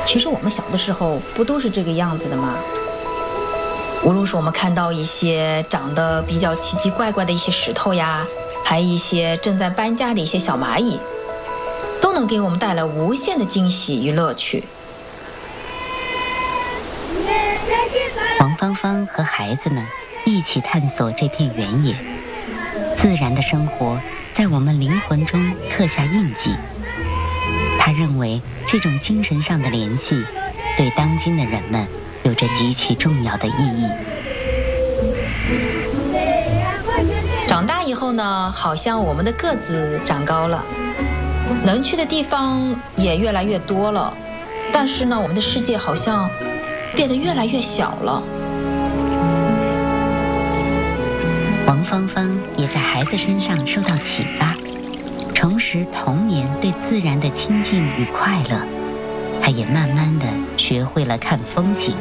其实我们小的时候不都是这个样子的吗？无论是我们看到一些长得比较奇奇怪怪的一些石头呀，还有一些正在搬家的一些小蚂蚁，都能给我们带来无限的惊喜与乐趣。 王芳芳和孩子们一起探索这片原野，自然的生活在我们灵魂中刻下印记。他认为这种精神上的联系对当今的人们有着极其重要的意义。 长大以后呢，好像我们的个子长高了，能去的地方也越来越多了，但是呢，我们的世界好像变得越来越小了。 王芳芳也在孩子身上受到启发，重拾童年对自然的亲近与快乐。她也慢慢地学会了看风景。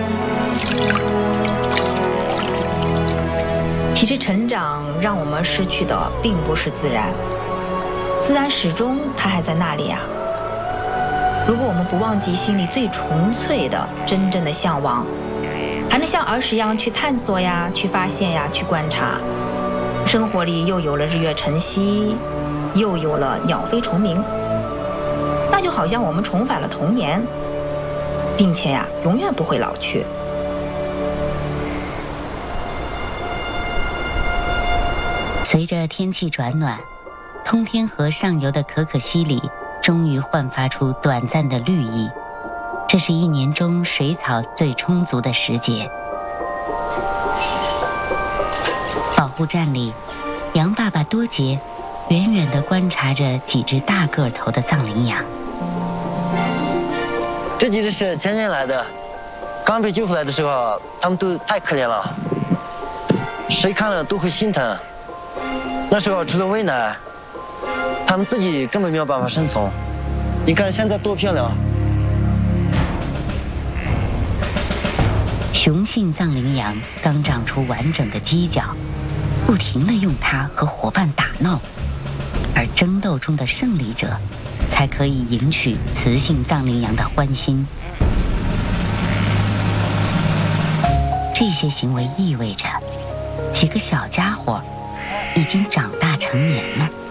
其实成长让我们失去的并不是自然，自然始终它还在那里啊。如果我们不忘记心里最纯粹的真正的向往，还能像儿时一样去探索呀，去发现呀，去观察，生活里又有了日月晨曦，又有了鸟飞虫鸣，那就好像我们重返了童年，并且呀，永远不会老去。 随着天气转暖，通天河上游的可可西里终于焕发出短暂的绿意。这是一年中水草最充足的时节。保护站里，羊爸爸多杰远远地观察着几只大个头的藏羚羊。 这几只是前年来的，刚被救回来的时候，它们都太可怜了，谁看了都会心疼。那时候除了喂奶，它们自己根本没有办法生存。你看现在多漂亮！ 雄性藏羚羊刚长出完整的犄角，不停地用它和伙伴打闹，而争斗中的胜利者才可以赢取雌性藏羚羊的欢心。这些行为意味着，几个小家伙已经长大成年了。